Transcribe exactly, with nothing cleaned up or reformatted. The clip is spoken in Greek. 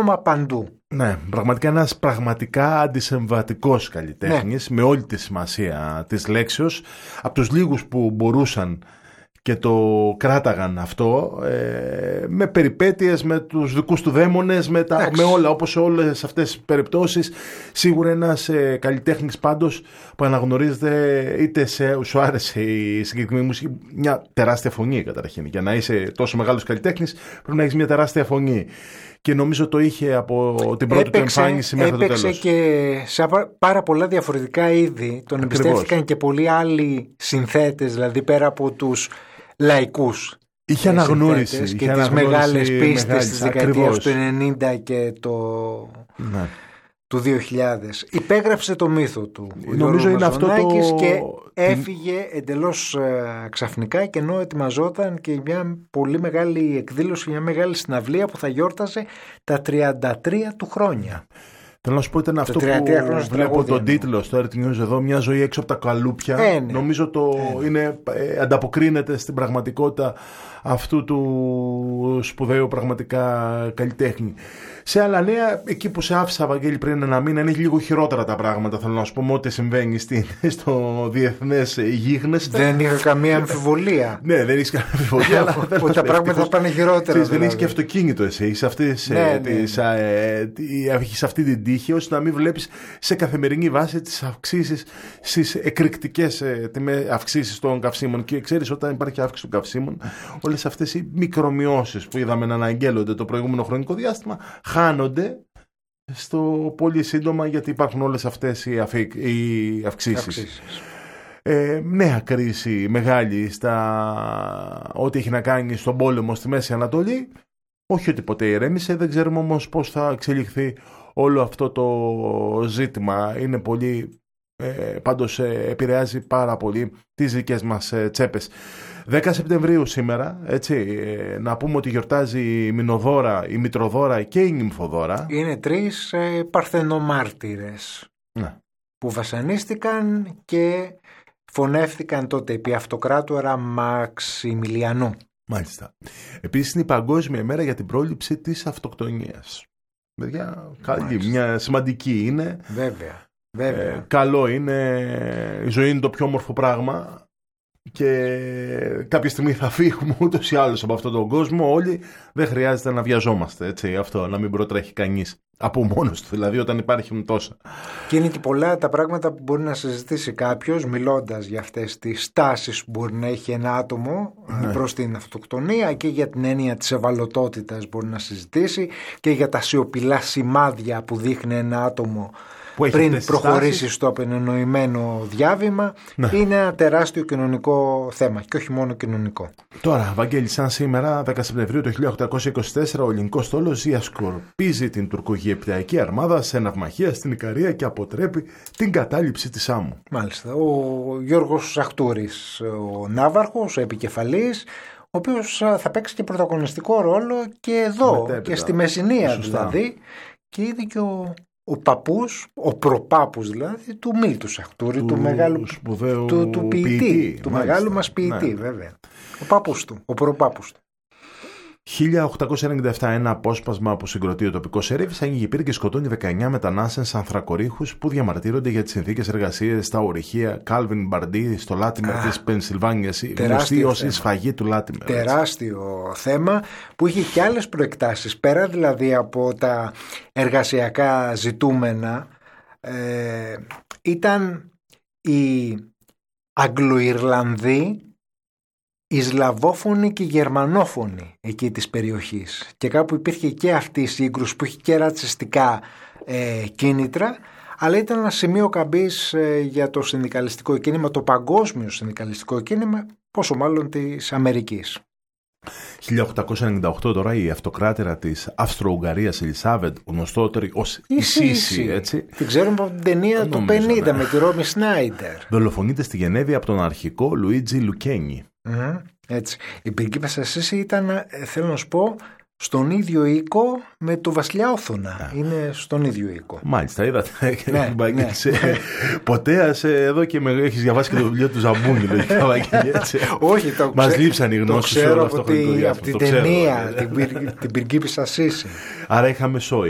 όνομα παντού. Ναι, πραγματικά ένας πραγματικά αντισεμβατικός καλλιτέχνης, ναι, με όλη τη σημασία της λέξεως, από τους λίγους που μπορούσαν και το κράταγαν αυτό, ε, με περιπέτειες, με τους δικούς του δαίμονες, με, τα, με όλα, όπως σε όλες αυτές τις περιπτώσεις. Σίγουρα ένας ε, καλλιτέχνης πάντως που αναγνωρίζεται, είτε σε, σου άρεσε η συγκεκριμένη μουσική, μια τεράστια φωνή καταρχήν. Για να είσαι τόσο μεγάλος καλλιτέχνης πρέπει να έχεις μια τεράστια φωνή. Και νομίζω το είχε από την πρώτη έπαιξε, του εμφάνιση μέχρι το τέλος. Έπαιξε και σε πάρα πολλά διαφορετικά είδη. Τον εμπιστεύτηκαν και πολλοί άλλοι συνθέτες, δηλαδή πέρα από τους λαϊκούς. Είχε αναγνώριση. Και τις μεγάλες πίστες της δεκαετίας του ενενήντα και το... ναι. του δύο χιλιάδες. Υπέγραψε το μύθο του ο νομίζω είναι αυτό το... και έφυγε εντελώς ε, ξαφνικά, και ενώ ετοιμαζόταν και μια πολύ μεγάλη εκδήλωση, μια μεγάλη συναυλία που θα γιόρταζε τα τριάντα τρία του χρόνια. Θέλω να σου πω, ήταν αυτό που βλέπω τον τίτλο στο Earth News εδώ, μια ζωή έξω από τα καλούπια. Ε, ναι. Νομίζω το ε, είναι, ε, ανταποκρίνεται στην πραγματικότητα αυτού του σπουδαίου πραγματικά καλλιτέχνη. Σε άλλα νέα, εκεί που σε άφησα, Βαγγέλη, πριν ένα μήνα, είναι λίγο χειρότερα τα πράγματα. Θέλω να σου πω, με ό,τι συμβαίνει στην, στο διεθνές γίγνεσθε. Δεν είχα καμία αμφιβολία. Ναι, δεν έχει καμία αμφιβολία. Αλλά ότι τα πράγματα θα πάνε χειρότερα. Δεν δηλαδή. Έχει και αυτοκίνητο εσύ. Έχεις αυτή την τύχη, ώστε να μην βλέπεις σε καθημερινή βάση τις αυξήσεις, στις εκρηκτικές αυξήσεις των καυσίμων. Και ξέρεις, όταν υπάρχει αύξηση των καυσίμων, όλες αυτές οι μικρομειώσεις που είδαμε να αναγγέλλονται το προηγούμενο χρονικό διάστημα χάνονται στο πολύ σύντομα, γιατί υπάρχουν όλες αυτές οι, αφι... οι αυξήσεις. αυξήσεις. Ε, νέα κρίση μεγάλη στα ό,τι έχει να κάνει στον πόλεμο στη Μέση Ανατολή. Όχι ότι ποτέ ηρέμησε, δεν ξέρουμε όμως πώς θα εξελιχθεί όλο αυτό το ζήτημα. Είναι πολύ, ε, πάντως ε, επηρεάζει πάρα πολύ τις δικές μας ε, τσέπες. δέκα Σεπτεμβρίου σήμερα, έτσι, ε, να πούμε ότι γιορτάζει η Μηνοδώρα, η Μητροδώρα και η Νυμφοδώρα. Είναι τρεις ε, παρθενομάρτυρες, ναι, που βασανίστηκαν και φωνεύτηκαν τότε επί αυτοκράτορα Μαξιμιλιανού. Μάλιστα. Επίσης είναι η Παγκόσμια ημέρα για την πρόληψη της αυτοκτονίας. Παιδιά, καλή, μια σημαντική είναι. Βέβαια, βέβαια. Ε, καλό είναι, η ζωή είναι το πιο όμορφο πράγμα. Και κάποια στιγμή θα φύγουμε ούτως ή άλλως από αυτόν τον κόσμο όλοι. Δεν χρειάζεται να βιαζόμαστε, έτσι, αυτό, να μην προτρέχει κανείς από μόνος του, δηλαδή όταν υπάρχουν τόσα. Και είναι και πολλά τα πράγματα που μπορεί να συζητήσει κάποιος μιλώντας για αυτές τις στάσεις που μπορεί να έχει ένα άτομο, ναι, προς την αυτοκτονία, και για την έννοια της ευαλωτότητας μπορεί να συζητήσει, και για τα σιωπηλά σημάδια που δείχνει ένα άτομο πριν προχωρήσει στο απενενοημένο διάβημα. Ναι. Είναι ένα τεράστιο κοινωνικό θέμα, και όχι μόνο κοινωνικό. Τώρα, Βαγγέλη, σαν σήμερα, δέκα Σεπτεμβρίου του χίλια οκτακόσια είκοσι τέσσερα, ο ελληνικός στόλος διασκορπίζει την τουρκογιεπταϊκή αρμάδα σε ναυμαχία στην Ικαρία και αποτρέπει την κατάληψη της άμμου. Μάλιστα. Ο Γιώργος Σαχτούρης, ο ναύαρχος, ο επικεφαλής, ο οποίος θα παίξει και πρωταγωνιστικό ρόλο και εδώ, μετέπειτα, και στη Μεσσηνία δηλαδή, και ήδη και ο ο παππούς, ο προπάπους δηλαδή του Μίλτου Σαχτούρη, του, του μεγάλου σπουδαίου του, του ποιητή, ποιητή, του μάλιστα, μεγάλου μας ποιητή, ναι, βέβαια. Ο παππούς του, ο προπάπους του. χίλια οκτακόσια ενενήντα επτά, ένα απόσπασμα που συγκροτεί ο τοπικός σερίφης ανοίγει πύργη και σκοτώνει δεκαεννιά μετανάστες ανθρακορίχους που διαμαρτύρονται για τις συνθήκες εργασίας στα ορυχεία Κάλβιν Μπαρντί στο Λάτιμερ της Πενσιλβάνιας, γνωστή ως η σφαγή του Λάτιμερ. Τεράστιο έτσι. θέμα που είχε και άλλες προεκτάσεις, πέρα δηλαδή από τα εργασιακά ζητούμενα. Ε, ήταν οι Αγγλοϊρλανδοί, οι Σλαβόφωνοι και οι Γερμανόφωνοι εκεί της περιοχής, και κάπου υπήρχε και αυτή η σύγκρουση που είχε και ρατσιστικά ε, κίνητρα, αλλά ήταν ένα σημείο καμπής ε, για το συνδικαλιστικό κίνημα, το παγκόσμιο συνδικαλιστικό κίνημα, πόσο μάλλον της Αμερικής. χίλια οκτακόσια ενενήντα οκτώ τώρα η αυτοκράτηρα της Αυστρο-Ουγγαρίας Ελισάβετ, γνωστότερη ως η Σίση, έτσι. Την ξέρουμε από την ταινία του πενήντα, ναι, με τη Ρόμι Σνάιντερ. Δολοφονείται στη Γενέβη από τον αρχικό Λουίτζι Λουκένι. Mm, έτσι. Η πριγκίπισσα Σίση ήταν, θέλω να σου πω, στον ίδιο οίκο με το βασιλιά Όθωνα. Yeah. Είναι στον ίδιο οίκο. Μάλιστα, είδατε. Ναι, ναι. Ποτέ σε, εδώ και με, έχεις διαβάσει και το βιβλίο του Ζαμπούνι, λογικά, Βαγγέλη. Όχι, το μας λείψαν οι γνώσεις σε όλο αυτό το χρονικό διάστημα. Από την ταινία, την πριγκίπισσα Σίση. Άρα είχαμε σόι.